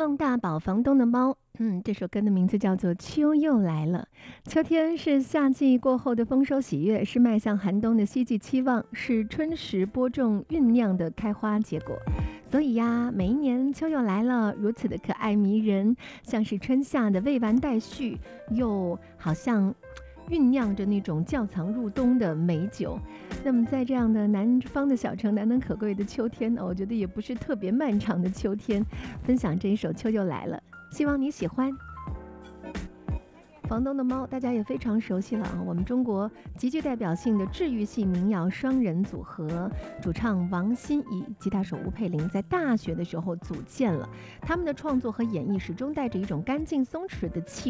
孟大宝房东的猫，这首歌的名字叫做《秋又来了》。秋天是夏季过后的丰收喜悦，是迈向寒冬的希冀期望，是春时播种酝酿的开花结果。所以呀，每一年秋又来了，如此的可爱迷人，像是春夏的未完待续，又好像酝酿着那种窖藏入冬的美酒。那么在这样的南方的小城难能可贵的秋天呢，我觉得也不是特别漫长的秋天，分享这一首《秋又来了》，希望你喜欢。房东的猫大家也非常熟悉了啊，我们中国极具代表性的治愈系民谣双人组合，主唱王心怡、吉他手吴佩玲在大学的时候组建了，他们的创作和演绎始终带着一种干净松弛的气